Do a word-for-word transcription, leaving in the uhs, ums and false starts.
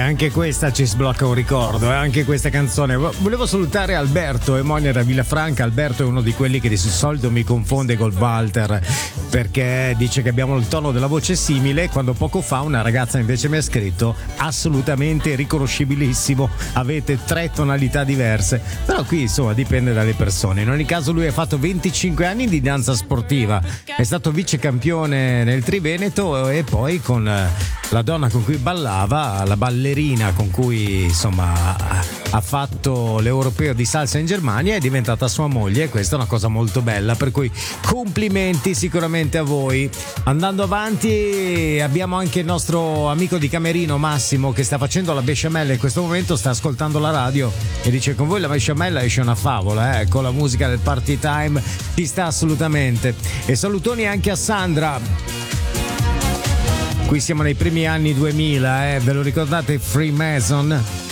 anche questa ci sblocca un ricordo, eh? Anche questa canzone. Volevo salutare Alberto Emonia da Villafranca. Alberto è uno di quelli che di solito mi confonde col Walter, perché dice che abbiamo il tono della voce simile, quando poco fa una ragazza invece mi ha scritto assolutamente riconoscibilissimo, avete tre tonalità diverse. Però qui insomma dipende dalle persone. In ogni caso lui ha fatto venticinque anni di danza sportiva, è stato vice campione nel Triveneto e poi con la donna con cui ballava, la ballerina con cui insomma ha fatto l'europeo di salsa in Germania, è diventata sua moglie, e questa è una cosa molto bella, per cui complimenti sicuramente a voi. Andando avanti abbiamo anche il nostro amico di Camerino Massimo che sta facendo la besciamella, in questo momento sta ascoltando la radio e dice: con voi la besciamella esce una favola, eh? Con la musica del party time ci sta assolutamente. E salutoni anche a Sandra. Qui siamo nei primi anni duemila, eh? Ve lo ricordate Freemason?